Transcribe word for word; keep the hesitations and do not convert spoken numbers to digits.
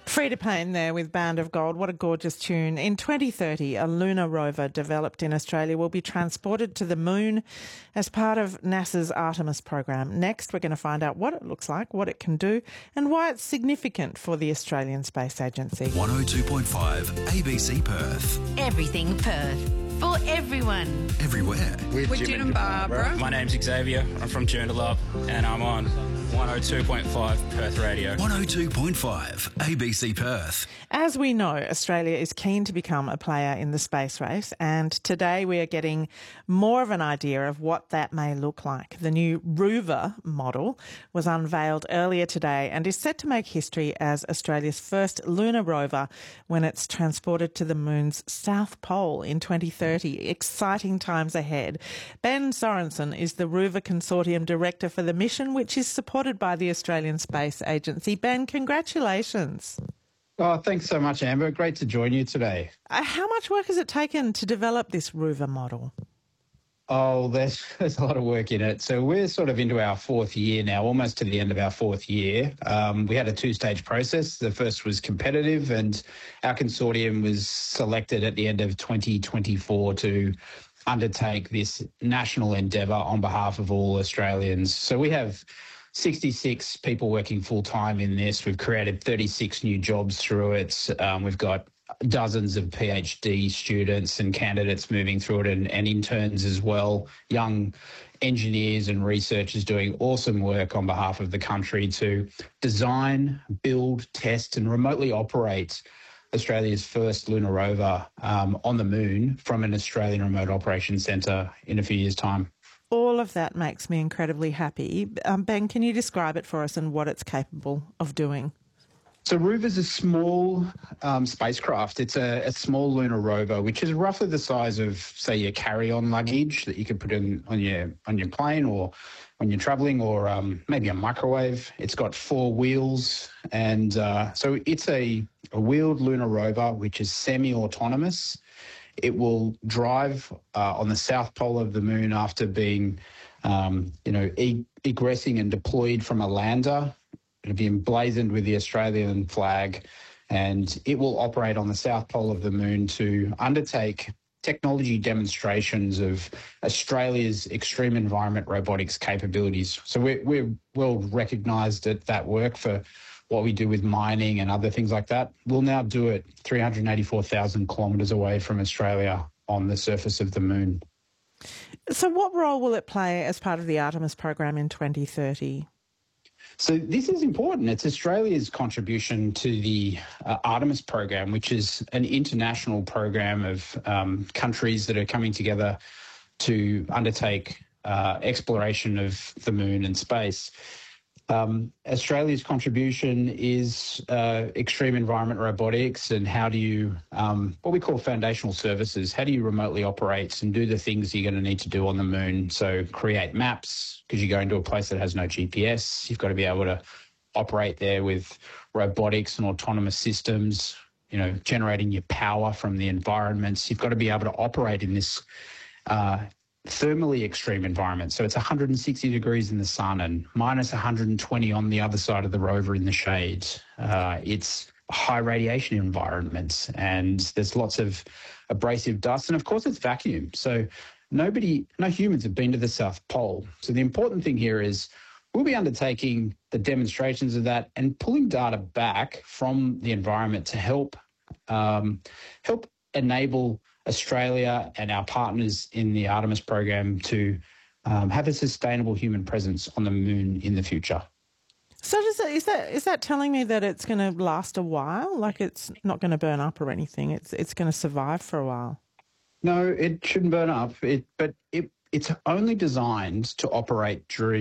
Frida Payne there with Band of Gold. What a gorgeous tune. In twenty thirty, a lunar rover developed in Australia will be transported to the moon as part of NASA's Artemis program. Next, we're going to find out what it looks like, what it can do, and why it's significant for the Australian Space Agency. one oh two point five A B C Perth. Everything Perth. For everyone. Everywhere. With, With Jim, Jim and and Barbara. My name's Xavier. I'm from Joondalup and I'm on one oh two point five Perth Radio. one oh two point five A B C Perth. As we know, Australia is keen to become a player in the space race, and today we are getting more of an idea of what that may look like. The new Rover model was unveiled earlier today and is set to make history as Australia's first lunar rover when it's transported to the moon's south pole in twenty thirty. Exciting times ahead. Ben Sorensen is the Rover Consortium Director for the mission, which is supported by the Australian Space Agency. Ben, congratulations. Oh, thanks so much, Amber. Great to join you today. Uh, how much work has it taken to develop this Rover model? Oh, there's, there's a lot of work in it. So we're sort of into our fourth year now, almost to the end of our fourth year. Um, we had a two-stage process. The first was competitive, and our consortium was selected at the end of twenty twenty-four to undertake this national endeavour on behalf of all Australians. So we have sixty-six people working full-time in this. We've created thirty-six new jobs through it. Um, we've got dozens of PhD students and candidates moving through it, and, and interns as well, young engineers and researchers doing awesome work on behalf of the country to design, build, test and remotely operate Australia's first lunar rover um, on the moon from an Australian Remote Operations Centre in a few years' time. All of that makes me incredibly happy. Um, Ben, can you describe it for us and what it's capable of doing? So Rover's a small um, spacecraft. It's a, a small lunar rover, which is roughly the size of, say, your carry-on luggage that you could put in on your on your plane or when you're travelling, or um, maybe a microwave. It's got four wheels, and uh, so it's a, a wheeled lunar rover which is semi-autonomous. It will drive uh, on the south pole of the moon after being, um, you know, e- egressing and deployed from a lander. It'll be emblazoned with the Australian flag, and it will operate on the south pole of the moon to undertake technology demonstrations of Australia's extreme environment robotics capabilities. So we're, we're well recognised at that work for what we do with mining and other things like that. We'll now do it three hundred eighty-four thousand kilometres away from Australia on the surface of the moon. So what role will it play as part of the Artemis program in twenty thirty? So this is important. It's Australia's contribution to the uh, Artemis program, which is an international program of um, countries that are coming together to undertake uh, exploration of the moon and space. Um, Australia's contribution is uh, extreme environment robotics, and how do you, um, what we call foundational services, how do you remotely operate and do the things you're going to need to do on the moon? So create maps, because you're going to a place that has no G P S. You've got to be able to operate there with robotics and autonomous systems, you know, generating your power from the environments. You've got to be able to operate in this uh thermally extreme environment. So it's one hundred sixty degrees in the sun and minus one hundred twenty on the other side of the rover in the shade. Uh, it's high radiation environments, and there's lots of abrasive dust, and of course it's vacuum. So nobody, no humans have been to the South Pole. So the important thing here is we'll be undertaking the demonstrations of that and pulling data back from the environment to help um, help enable Australia and our partners in the Artemis program to um, have a sustainable human presence on the moon in the future. So does that, is that is that telling me that it's going to last a while? Like it's not going to burn up or anything? It's it's going to survive for a while? No, it shouldn't burn up. It, but it, it's only designed to operate during